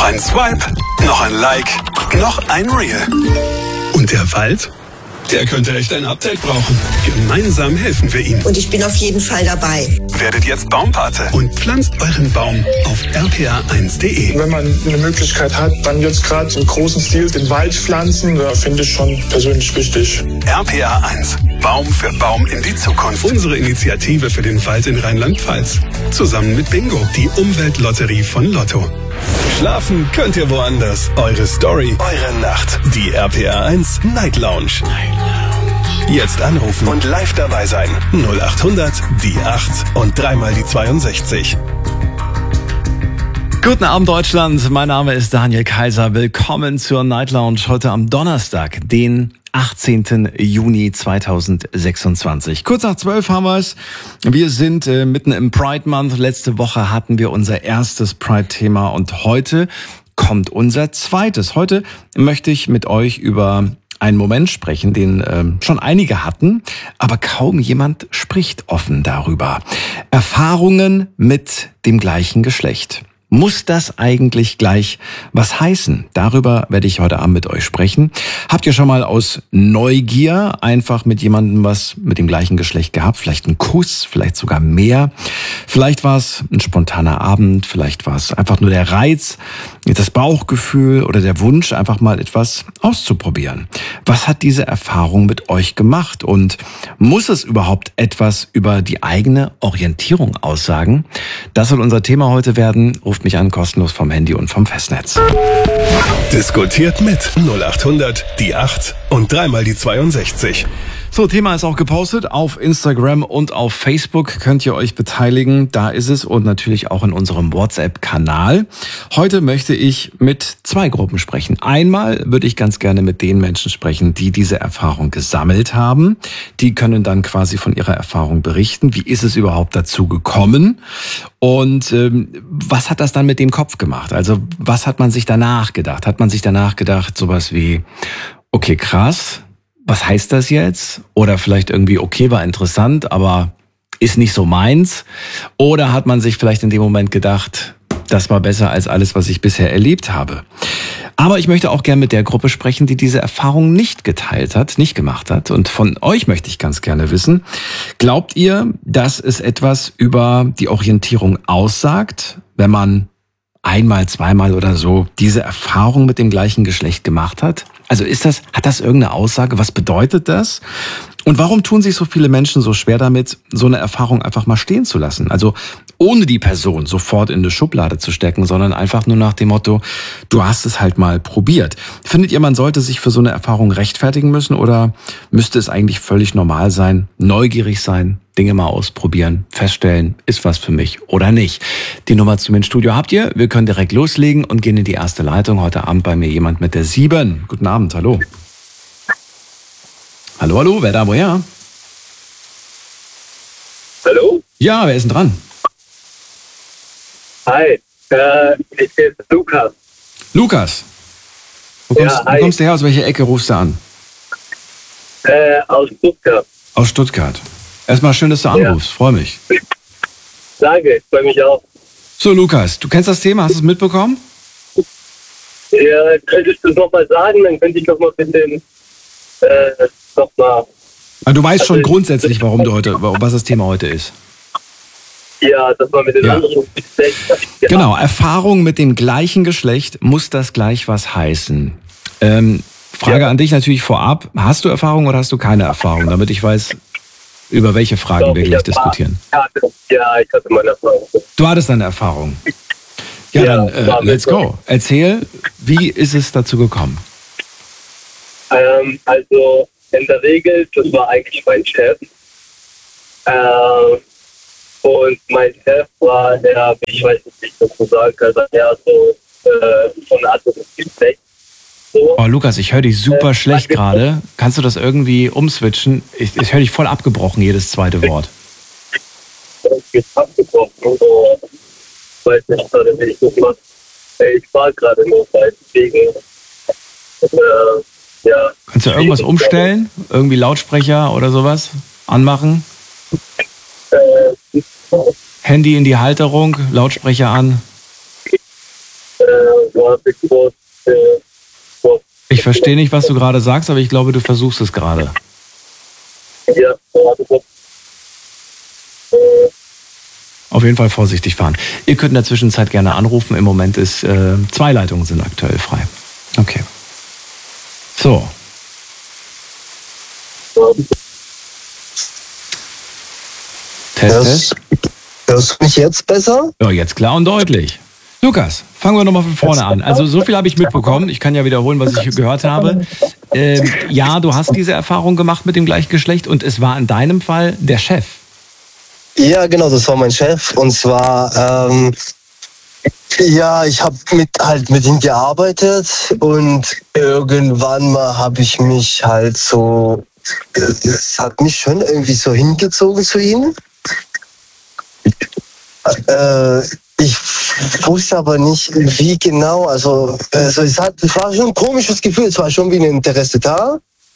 Ein Swipe, noch ein Like, noch ein Reel. Und der Wald? Der könnte echt ein Update brauchen. Gemeinsam helfen wir ihm. Und ich bin auf jeden Fall dabei. Werdet jetzt Baumpate und pflanzt euren Baum auf rpa1.de. Wenn man eine Möglichkeit hat, dann jetzt gerade im großen Stil den Wald pflanzen, finde ich schon persönlich wichtig. RPA1. Baum für Baum in die Zukunft. Unsere Initiative für den Wald in Rheinland-Pfalz. Zusammen mit Bingo, die Umweltlotterie von Lotto. Schlafen könnt ihr woanders. Eure Story, eure Nacht. Die RPA1 Night Lounge. Jetzt anrufen und live dabei sein. 0800 die 8 und dreimal die 62. Guten Abend Deutschland, mein Name ist Daniel Kaiser. Willkommen zur Night Lounge heute am Donnerstag, den 18. Juni 2026. Kurz nach 12 haben wir es. Wir sind mitten im Pride Month. Letzte Woche hatten wir unser erstes Pride-Thema und heute kommt unser zweites. Heute möchte ich mit euch über einen Moment sprechen, den schon einige hatten, aber kaum jemand spricht offen darüber. Erfahrungen mit dem gleichen Geschlecht. Muss das eigentlich gleich was heißen? Darüber werde ich heute Abend mit euch sprechen. Habt ihr schon mal aus Neugier einfach mit jemandem was mit dem gleichen Geschlecht gehabt? Vielleicht einen Kuss, vielleicht sogar mehr. Vielleicht war es ein spontaner Abend, vielleicht war es einfach nur der Reiz, das Bauchgefühl oder der Wunsch, einfach mal etwas auszuprobieren. Was hat diese Erfahrung mit euch gemacht? Und muss es überhaupt etwas über die eigene Orientierung aussagen? Das soll unser Thema heute werden. Ruft mich an, kostenlos vom Handy und vom Festnetz. Diskutiert mit 0800 die 8 und dreimal die 62. So, Thema ist auch gepostet auf Instagram und auf Facebook. Könnt ihr euch beteiligen, da ist es, und natürlich auch in unserem WhatsApp-Kanal. Heute möchte ich mit zwei Gruppen sprechen. Einmal würde ich ganz gerne mit den Menschen sprechen, die diese Erfahrung gesammelt haben. Die können dann quasi von ihrer Erfahrung berichten. Wie ist es überhaupt dazu gekommen? Und was hat das dann mit dem Kopf gemacht? Also was hat man sich danach gedacht? Hat man sich danach gedacht, sowas wie, okay, krass, was heißt das jetzt? Oder vielleicht irgendwie, okay, war interessant, aber ist nicht so meins. Oder hat man sich vielleicht in dem Moment gedacht, das war besser als alles, was ich bisher erlebt habe. Aber ich möchte auch gerne mit der Gruppe sprechen, die diese Erfahrung nicht geteilt hat, nicht gemacht hat. Und von euch möchte ich ganz gerne wissen, glaubt ihr, dass es etwas über die Orientierung aussagt, wenn man einmal, zweimal oder so diese Erfahrung mit dem gleichen Geschlecht gemacht hat? Also hat das irgendeine Aussage? Was bedeutet das? Und warum tun sich so viele Menschen so schwer damit, so eine Erfahrung einfach mal stehen zu lassen? Also ohne die Person sofort in eine Schublade zu stecken, sondern einfach nur nach dem Motto, du hast es halt mal probiert. Findet ihr, man sollte sich für so eine Erfahrung rechtfertigen müssen oder müsste es eigentlich völlig normal sein, neugierig sein, Dinge mal ausprobieren, feststellen, ist was für mich oder nicht? Die Nummer zu mir ins Studio habt ihr. Wir können direkt loslegen und gehen in die erste Leitung. Heute Abend bei mir jemand mit der 7. Guten Abend, hallo. Hallo, wer da, woher? Hallo? Ja, wer ist denn dran? Hi, ich bin Lukas. Lukas. Wo kommst du her? Aus welcher Ecke rufst du an? Aus Stuttgart. Aus Stuttgart. Erstmal schön, dass du anrufst. Freue mich. Danke, ich freue mich auch. So, Lukas, du kennst das Thema, hast du es mitbekommen? Ja, könntest du es nochmal sagen, dann könnte ich nochmal mit dem nochmal. Du weißt schon grundsätzlich, was das Thema heute ist. Ja, dass man mit den anderen Geschlecht. Genau, Erfahrung mit dem gleichen Geschlecht, muss das gleich was heißen? Frage an dich natürlich vorab. Hast du Erfahrung oder hast du keine Erfahrung, damit ich weiß, über welche Fragen wir gleich diskutieren? Ja, ich hatte meine Erfahrung. Du hattest deine Erfahrung. Ja, dann let's go. Erzähl, wie ist es dazu gekommen? Also in der Regel, das war eigentlich mein Chef. Und mein Chef war der, ich weiß nicht, wie ich das so sagen kann, der so von einer Art Geschlecht. So. Oh, Lukas, ich höre dich super schlecht gerade. Kannst du das irgendwie umswitchen? Ich höre dich voll abgebrochen, jedes zweite Wort. Abgebrochen. So. Ich weiß nicht gerade, wie ich das mache. Ich fahre gerade nur, deswegen. Ja. Kannst du irgendwas umstellen? Irgendwie Lautsprecher oder sowas anmachen? Handy in die Halterung, Lautsprecher an. Ich verstehe nicht, was du gerade sagst, aber ich glaube, du versuchst es gerade. Ja, Auf jeden Fall vorsichtig fahren. Ihr könnt in der Zwischenzeit gerne anrufen. Im Moment ist 2 Leitungen sind aktuell frei. Okay. So. Test. Hörst du mich jetzt besser? Ja, jetzt klar und deutlich. Lukas, fangen wir nochmal von vorne an. Also so viel habe ich mitbekommen. Ich kann ja wiederholen, was ich gehört habe. Ja, du hast diese Erfahrung gemacht mit dem Gleichgeschlecht und es war in deinem Fall der Chef. Ja, genau, das war mein Chef. Und zwar, ja, ich habe mit ihm gearbeitet und irgendwann mal habe ich mich halt so, es hat mich schon irgendwie so hingezogen zu ihm. Ich wusste aber nicht, wie genau. Also es war schon ein komisches Gefühl. Es war schon wie ein Interesse da.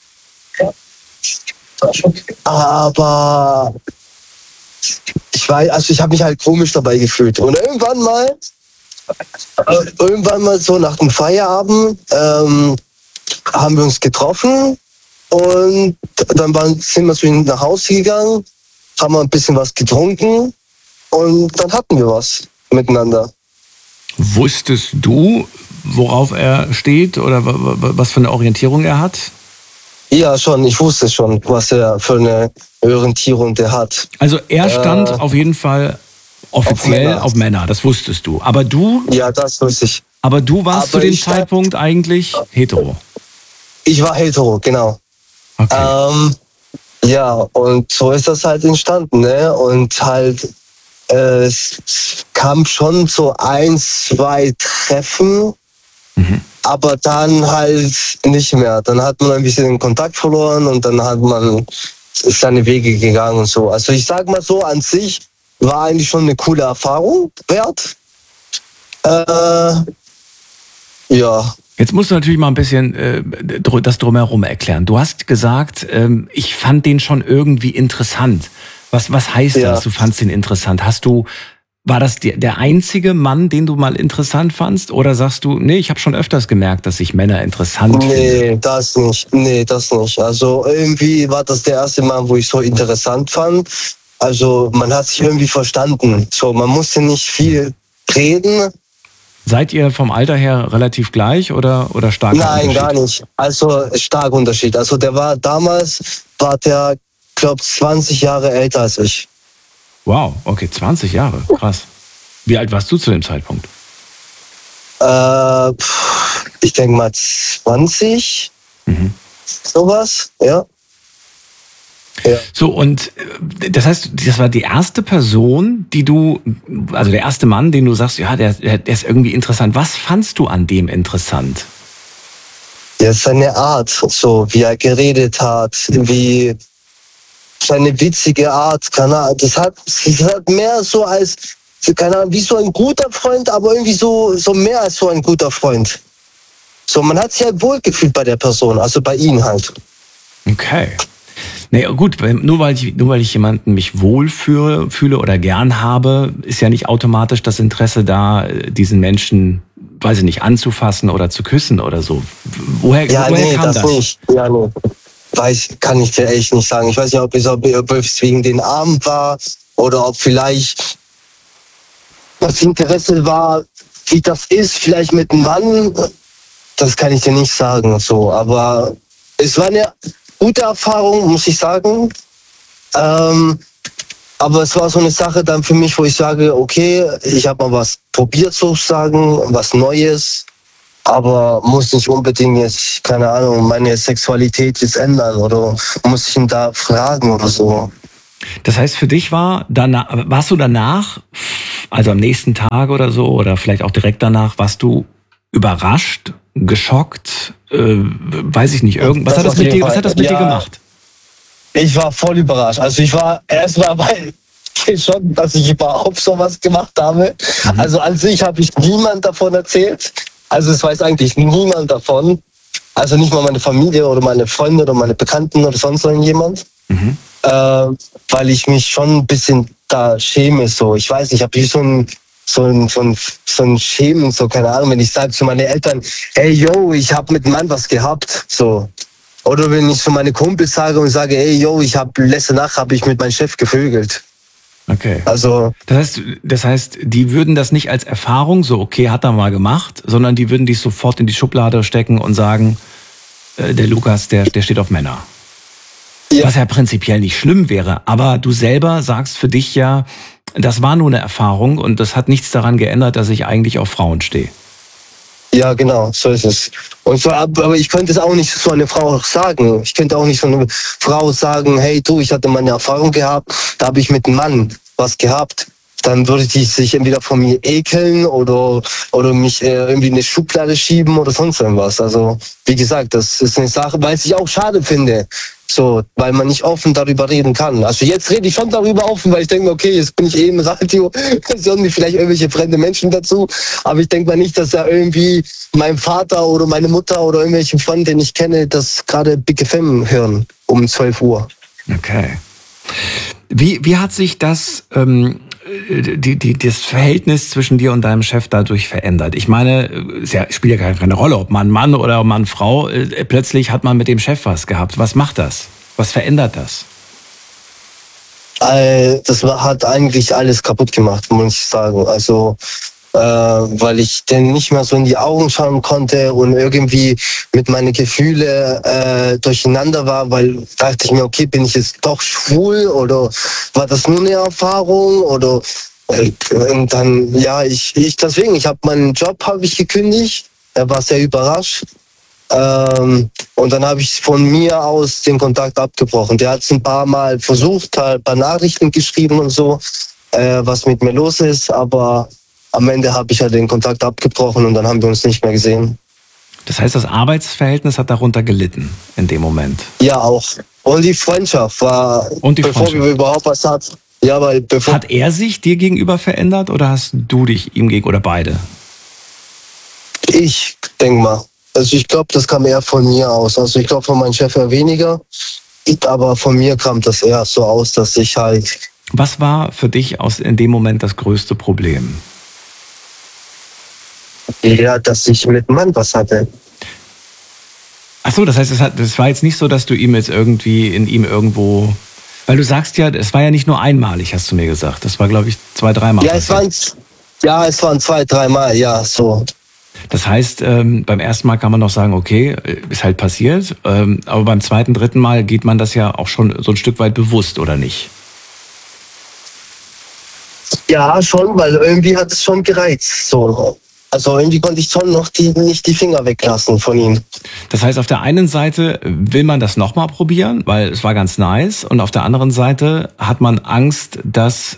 Aber ich habe mich halt komisch dabei gefühlt. Und irgendwann mal so nach dem Feierabend haben wir uns getroffen und dann sind wir zu ihm nach Hause gegangen, haben wir ein bisschen was getrunken und dann hatten wir was miteinander. Wusstest du, worauf er steht oder was für eine Orientierung er hat? Ja, schon. Ich wusste schon, was er für eine Orientierung der hat. Also er stand auf jeden Fall offiziell auf Männer, das wusstest du. Aber du? Ja, das wusste ich. Aber du warst zu dem Zeitpunkt eigentlich hetero? Ich war hetero, genau. Okay. Ja, und so ist das halt entstanden, ne? Und halt, es kam schon so 1, 2 Treffen, aber dann halt nicht mehr. Dann hat man ein bisschen den Kontakt verloren und dann hat man seine Wege gegangen und so. Also ich sag mal so, an sich war eigentlich schon eine coole Erfahrung wert. Ja. Jetzt musst du natürlich mal ein bisschen das Drumherum erklären. Du hast gesagt, ich fand den schon irgendwie interessant. Was heißt das? Du fandst ihn interessant. War das der einzige Mann, den du mal interessant fandst? Oder sagst du, nee, ich habe schon öfters gemerkt, dass ich Männer interessant finde? Nee, das nicht. Also irgendwie war das der erste Mann, wo ich so interessant fand. Also man hat sich irgendwie verstanden. So, man musste nicht viel reden. Seid ihr vom Alter her relativ gleich oder stark? Nein, gar nicht. Also stark Unterschied. Also der war glaube 20 Jahre älter als ich. Wow, okay, 20 Jahre, krass. Wie alt warst du zu dem Zeitpunkt? Ich denke mal 20, sowas, ja. So, und das heißt, das war die erste Person, also der erste Mann, den du sagst, ja, der ist irgendwie interessant. Was fandst du an dem interessant? Ja, seine Art, so wie er geredet hat, wie seine witzige Art, keine Ahnung, das hat mehr so als, keine Ahnung, wie so ein guter Freund, aber irgendwie so mehr als so ein guter Freund. So, man hat sich halt wohlgefühlt bei der Person, also bei ihm halt. Okay. Naja, gut, nur weil ich jemanden mich wohlfühle oder gern habe, ist ja nicht automatisch das Interesse da, diesen Menschen, weiß ich nicht, anzufassen oder zu küssen oder so. Woher kam das? Nicht. Ja, nee. Kann ich dir echt nicht sagen. Ich weiß nicht, ob es wegen den Armen war oder ob vielleicht das Interesse war, wie das ist, vielleicht mit einem Mann. Das kann ich dir nicht sagen. So, aber es war eine gute Erfahrung, muss ich sagen. Aber es war so eine Sache dann für mich, wo ich sage, okay, ich habe mal was probiert sozusagen, was Neues. Aber muss nicht unbedingt jetzt, keine Ahnung, meine Sexualität jetzt ändern oder muss ich ihn da fragen oder so. Das heißt, für dich warst du danach, also am nächsten Tag oder so, oder vielleicht auch direkt danach, warst du überrascht, geschockt, weiß ich nicht, was hat das mit dir gemacht? Ich war voll überrascht. Also ich war erstmal geschockt, dass ich überhaupt sowas gemacht habe. Also an sich habe ich niemand davon erzählt. Also es weiß eigentlich niemand davon. Also nicht mal meine Familie oder meine Freunde oder meine Bekannten oder sonst irgendjemand. Weil ich mich schon ein bisschen da schäme. So. Ich weiß nicht, ich habe wie so ein so ein Schämen, so keine Ahnung, wenn ich sage zu meinen Eltern, hey yo, ich habe mit einem Mann was gehabt, so. Oder wenn ich zu meinen Kumpels sage und sage, hey yo, letzte Nacht habe ich mit meinem Chef gevögelt. Okay. Also. Das heißt, die würden das nicht als Erfahrung, so okay, hat er mal gemacht, sondern die würden dich sofort in die Schublade stecken und sagen, der Lukas, der steht auf Männer. Ja. Was ja prinzipiell nicht schlimm wäre, aber du selber sagst für dich ja, das war nur eine Erfahrung und das hat nichts daran geändert, dass ich eigentlich auf Frauen stehe. Ja, genau, so ist es. Und so, aber ich könnte es auch nicht so eine Frau sagen. Ich könnte auch nicht so eine Frau sagen, hey du, ich hatte mal eine Erfahrung gehabt, da habe ich mit einem Mann was gehabt. Dann würde die sich entweder von mir ekeln oder mich irgendwie in eine Schublade schieben oder sonst irgendwas. Also, wie gesagt, das ist eine Sache, weil ich auch schade finde. So, weil man nicht offen darüber reden kann. Also jetzt rede ich schon darüber offen, weil ich denke, okay, jetzt bin ich im Radio, es hören mich vielleicht irgendwelche fremde Menschen dazu, aber ich denke mal nicht, dass ja irgendwie mein Vater oder meine Mutter oder irgendwelche Freunde, den ich kenne, das gerade Big FM hören um 12 Uhr. Okay. Wie hat sich das das Verhältnis zwischen dir und deinem Chef dadurch verändert? Ich meine, es spielt ja keine Rolle, ob man Mann oder Mann Frau, plötzlich hat man mit dem Chef was gehabt. Was macht das? Was verändert das? Das hat eigentlich alles kaputt gemacht, muss ich sagen. Also, weil ich den nicht mehr so in die Augen schauen konnte und irgendwie mit meinen Gefühlen durcheinander war, weil dachte ich mir, okay, bin ich jetzt doch schwul oder war das nur eine Erfahrung oder und dann, ja, deswegen, ich habe meinen Job gekündigt, er war sehr überrascht. Und dann habe ich von mir aus den Kontakt abgebrochen. Der hat es ein paar Mal versucht, halt ein paar Nachrichten geschrieben und so, was mit mir los ist, aber am Ende habe ich halt den Kontakt abgebrochen und dann haben wir uns nicht mehr gesehen. Das heißt, das Arbeitsverhältnis hat darunter gelitten in dem Moment? Ja, auch. Und die Freundschaft war, bevor wir überhaupt was hatten. Ja, weil hat er sich dir gegenüber verändert oder hast du dich ihm gegenüber oder beide? Ich denke mal. Also ich glaube, das kam eher von mir aus. Also ich glaube, von meinem Chef eher weniger. Aber von mir kam das eher so aus, dass ich halt... Was war für dich in dem Moment das größte Problem? Ja, dass ich mit einem Mann was hatte. Ach so, das heißt, das war jetzt nicht so, dass du ihm jetzt irgendwie in ihm irgendwo... Weil du sagst ja, es war ja nicht nur einmalig, hast du mir gesagt. Das war, glaube ich, 2-3 Mal. Ja, es waren 2-3 Mal, ja, so. Das heißt, beim ersten Mal kann man noch sagen, okay, ist halt passiert. Aber beim zweiten, dritten Mal geht man das ja auch schon so ein Stück weit bewusst, oder nicht? Ja, schon, weil irgendwie hat es schon gereizt. So. Also irgendwie konnte ich schon noch nicht die Finger weglassen von ihm. Das heißt, auf der einen Seite will man das nochmal probieren, weil es war ganz nice. Und auf der anderen Seite hat man Angst, dass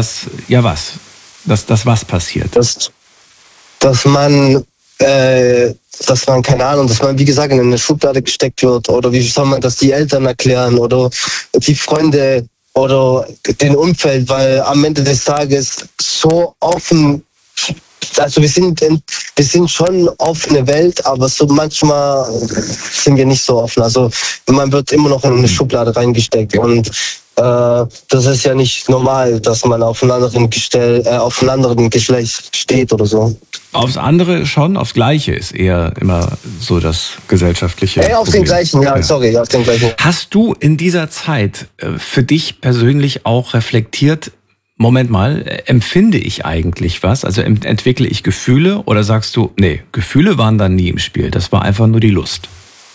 was passiert. Dass man, keine Ahnung, dass man, wie gesagt, in eine Schublade gesteckt wird. Oder wie soll man das die Eltern erklären oder die Freunde oder den Umfeld, weil am Ende des Tages so offen. Also wir sind schon offene Welt, aber so manchmal sind wir nicht so offen. Also man wird immer noch in eine Schublade reingesteckt und das ist ja nicht normal, dass man auf einem anderen Geschlecht steht oder so. Aufs andere schon, aufs Gleiche ist eher immer so das gesellschaftliche auf Problem. Den gleichen, ja, sorry, auf den gleichen. Hast du in dieser Zeit für dich persönlich auch reflektiert, Moment mal, empfinde ich eigentlich was? Also entwickle ich Gefühle oder sagst du, nee, Gefühle waren dann nie im Spiel, das war einfach nur die Lust?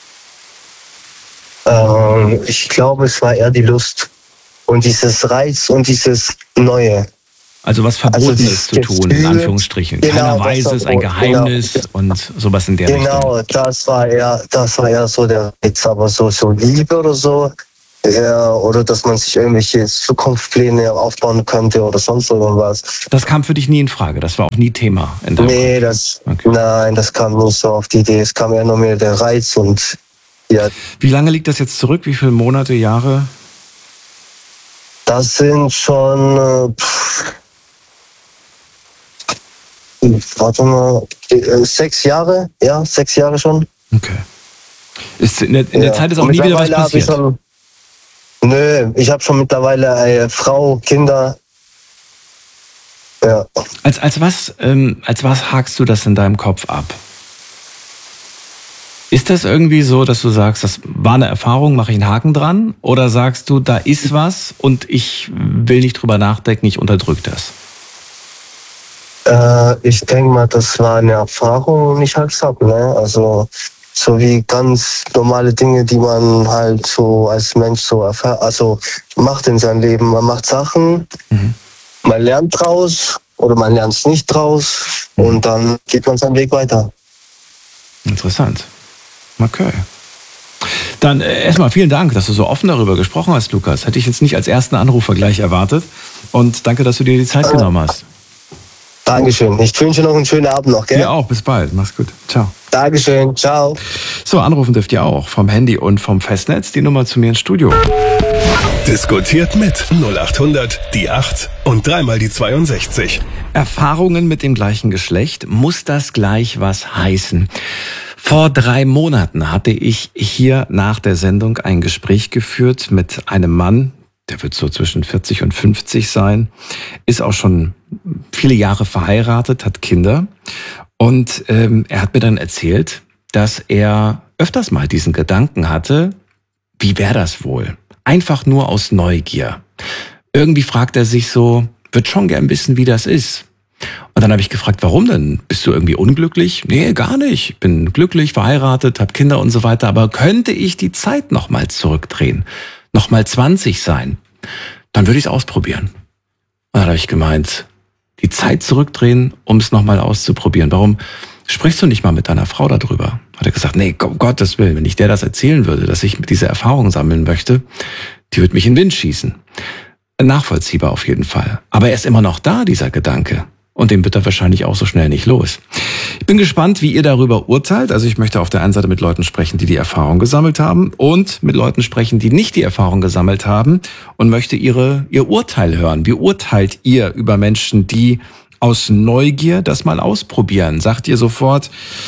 Ich glaube, es war eher die Lust und dieses Reiz und dieses Neue. Also was Verbotenes zu tun, in Anführungsstrichen. Genau, keiner weiß es, ein Geheimnis und sowas in der Richtung. Genau, das war eher so der Reiz, aber so Liebe oder so. Ja, oder dass man sich irgendwelche Zukunftspläne aufbauen könnte oder sonst irgendwas. Das kam für dich nie in Frage, das war auch nie Thema in deinem Kopf. Nein, das kam nicht so auf die Idee. Es kam eher nur mehr der Reiz und ja. Wie lange liegt das jetzt zurück? Wie viele Monate, Jahre? Das sind schon 6 Jahre. Ja, 6 Jahre schon. Okay. In der Zeit ist auch nie wieder was passiert? Nö, ich habe schon mittlerweile eine Frau, Kinder. Ja. Als was hakst du das in deinem Kopf ab? Ist das irgendwie so, dass du sagst, das war eine Erfahrung, mache ich einen Haken dran? Oder sagst du, da ist was und ich will nicht drüber nachdenken, ich unterdrück das? Ich denke mal, das war eine Erfahrung und ich hak's ab, ne? Also so wie ganz normale Dinge, die man halt so als Mensch so macht in seinem Leben. Man macht Sachen, man lernt draus oder man lernt es nicht draus und dann geht man seinen Weg weiter. Interessant. Okay. Dann erstmal vielen Dank, dass du so offen darüber gesprochen hast, Lukas. Hätte ich jetzt nicht als ersten Anrufer gleich erwartet. Und danke, dass du dir die Zeit genommen hast. Dankeschön. Ich wünsche noch einen schönen Abend noch, gell? Dir auch. Bis bald. Mach's gut. Ciao. Dankeschön. Ciao. So, anrufen dürft ihr auch vom Handy und vom Festnetz. Die Nummer zu mir ins Studio. Diskutiert mit 0800 die 8 und dreimal die 62. Erfahrungen mit dem gleichen Geschlecht. Muss das gleich was heißen? Vor 3 Monaten hatte ich hier nach der Sendung ein Gespräch geführt mit einem Mann, der wird so zwischen 40 und 50 sein, ist auch schon viele Jahre verheiratet, hat Kinder und er hat mir dann erzählt, dass er öfters mal diesen Gedanken hatte, wie wäre das wohl? Einfach nur aus Neugier. Irgendwie fragt er sich so, wird schon gern wissen, wie das ist. Und dann habe ich gefragt, warum denn? Bist du irgendwie unglücklich? Nee, gar nicht. Ich bin glücklich, verheiratet, habe Kinder und so weiter. Aber könnte ich die Zeit nochmal zurückdrehen? Nochmal 20 sein? Dann würde ich es ausprobieren. Und dann habe ich gemeint, die Zeit zurückdrehen, um es nochmal auszuprobieren. Warum sprichst du nicht mal mit deiner Frau darüber? Hat er gesagt, nee, um Gottes Willen, wenn ich der das erzählen würde, dass ich diese Erfahrung sammeln möchte, die würde mich in den Wind schießen. Nachvollziehbar auf jeden Fall. Aber er ist immer noch da, dieser Gedanke. Und den wird er wahrscheinlich auch so schnell nicht los. Ich bin gespannt, wie ihr darüber urteilt. Also ich möchte auf der einen Seite mit Leuten sprechen, die die Erfahrung gesammelt haben und mit Leuten sprechen, die nicht die Erfahrung gesammelt haben und möchte ihr Urteil hören. Wie urteilt ihr über Menschen, die aus Neugier das mal ausprobieren? Sagt ihr sofort,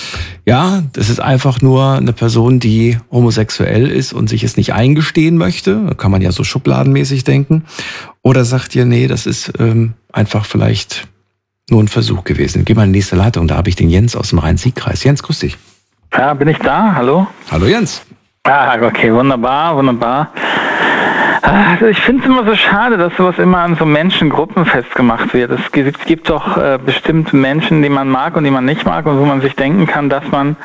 ja, das ist einfach nur eine Person, die homosexuell ist und sich es nicht eingestehen möchte? Da kann man ja so schubladenmäßig denken. Oder sagt ihr, nee, das ist einfach vielleicht nur ein Versuch gewesen. Geh mal in die nächste Leitung, da habe ich den Jens aus dem Rhein-Sieg-Kreis. Jens, grüß dich. Ja, bin ich da? Hallo? Hallo Jens. Ah, okay, wunderbar. Also ich finde es immer so schade, dass sowas immer an so Menschengruppen festgemacht wird. Es gibt doch bestimmte Menschen, die man mag und die man nicht mag und wo man sich denken kann, dass man...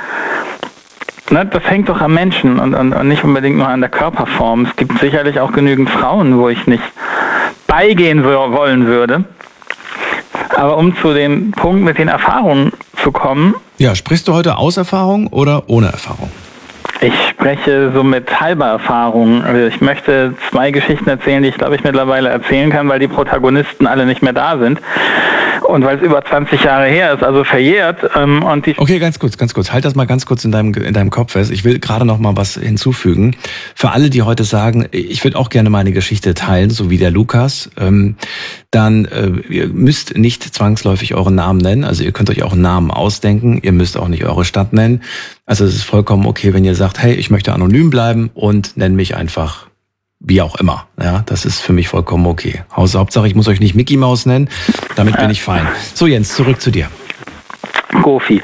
das hängt doch am Menschen und nicht unbedingt nur an der Körperform. Es gibt sicherlich auch genügend Frauen, wo ich nicht beigehen wollen würde. Aber um zu dem Punkt mit den Erfahrungen zu kommen... Ja, sprichst du heute aus Erfahrung oder ohne Erfahrung? Ich spreche so mit halber Erfahrung. Also ich möchte 2 Geschichten erzählen, die ich glaube ich mittlerweile erzählen kann, weil die Protagonisten alle nicht mehr da sind. Und weil es über 20 Jahre her ist, also verjährt. Okay, ganz kurz. Halt das mal ganz kurz in deinem Kopf fest. Ich will gerade noch mal was hinzufügen. Für alle, die heute sagen, ich würde auch gerne meine Geschichte teilen, so wie der Lukas, dann ihr müsst nicht zwangsläufig euren Namen nennen. Also ihr könnt euch auch einen Namen ausdenken. Ihr müsst auch nicht eure Stadt nennen. Also es ist vollkommen okay, wenn ihr sagt, hey, ich möchte anonym bleiben und nenn mich einfach wie auch immer. Ja, das ist für mich vollkommen okay. Hauptsache, ich muss euch nicht Mickey Maus nennen. Damit bin ich fein. So, Jens, zurück zu dir. Goofy.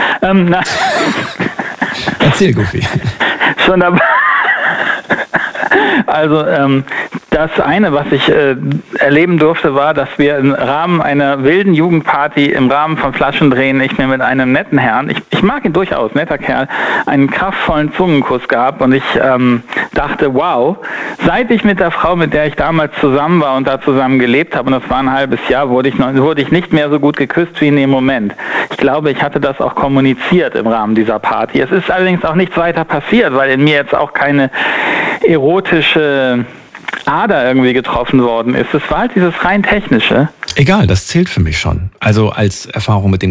Erzähl, Goofy. Schon dabei. Also das eine, was ich erleben durfte, war, dass wir im Rahmen einer wilden Jugendparty, im Rahmen von Flaschendrehen, ich mir mit einem netten Herrn, ich mag ihn durchaus, netter Kerl, einen kraftvollen Zungenkuss gab und ich dachte, wow, seit ich mit der Frau, mit der ich damals zusammen war und da zusammen gelebt habe, und das war ein halbes Jahr, wurde ich nicht mehr so gut geküsst wie in dem Moment. Ich glaube, ich hatte das auch kommuniziert im Rahmen dieser Party. Es ist allerdings auch nichts weiter passiert, weil in mir jetzt auch keine erotische Ader irgendwie getroffen worden ist. Es war halt dieses rein technische. Egal, das zählt für mich schon. Also als Erfahrung mit dem